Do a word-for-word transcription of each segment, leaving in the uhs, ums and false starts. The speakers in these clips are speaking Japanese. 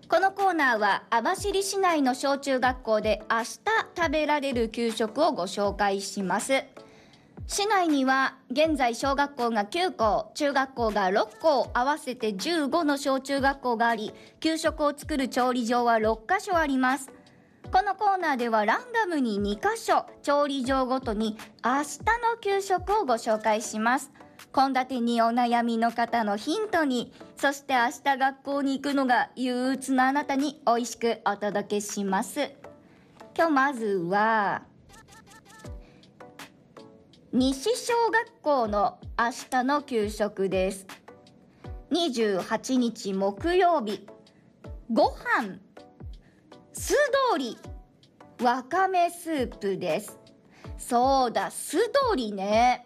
このコーナーは網走市内の小中学校で明日食べられる給食をご紹介します。市内には現在小学校がきゅう校、中学校がろっ校、合わせてじゅうごの小中学校があり、給食を作る調理場はろっか所あります。このコーナーではランダムににか所、調理場ごとに明日の給食をご紹介します。献立にお悩みの方のヒントに、そして明日学校に行くのが憂鬱なあなたに美味しくお届けします。今日まずは西小学校の明日の給食です。にじゅうはちにち木曜日、ご飯酢鶏わかめスープです。そうだ、酢鶏ね。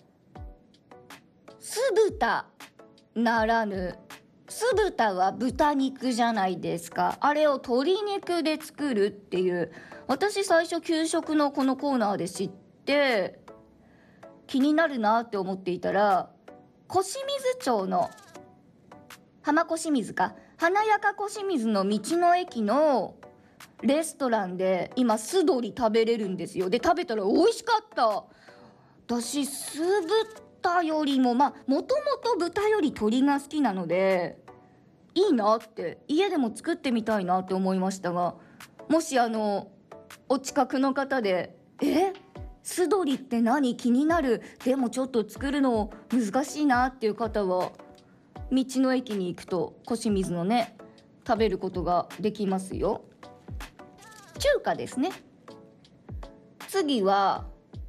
酢豚ならぬ、酢豚は豚肉じゃないですか。あれを鶏肉で作るっていう、私最初給食のこのコーナーで知って気になるなって思っていたら、小清水町の浜小清水か華やか小清水の道の駅のレストランで今酢鶏食べれるんですよ。で食べたら美味しかった。私酢豚よりもまあもともと豚より鶏が好きなのでいいなって、家でも作ってみたいなって思いましたが、もしあのお近くの方でえ酢鶏って何気になる、でもちょっと作るの難しいなっていう方は道の駅に行くと小清水のね食べることができますよ。中華ですね。次は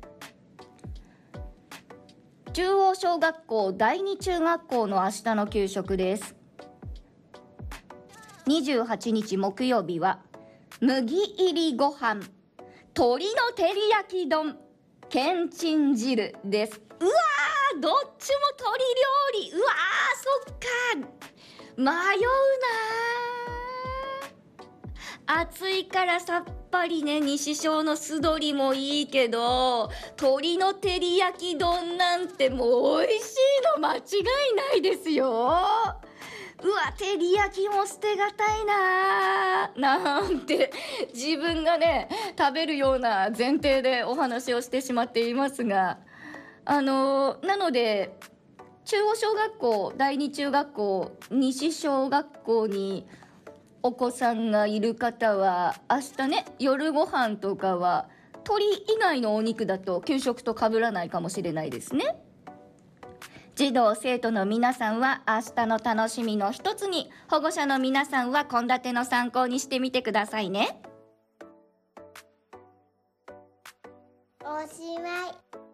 中央小学校第二中学校の明日の給食です。にじゅうはちにち木曜日は麦入りご飯鶏の照り焼き丼けんちん汁です。うわー、どっちも鶏料理。うわー、そっか、迷うなー。暑いからさっぱりね、西小の酢鶏もいいけど鶏の照り焼き丼なんてもう美味しいの間違いないですよ。うわ、照り焼きも捨てがたいななんて自分がね食べるような前提でお話をしてしまっていますが、あのなので中央小学校第二中学校西小学校にお子さんがいる方は明日ね夜ご飯とかは鶏以外のお肉だと給食と被らないかもしれないですね。児童生徒の皆さんは明日の楽しみの一つに、保護者の皆さんは献立の参考にしてみてくださいね。 おしまい。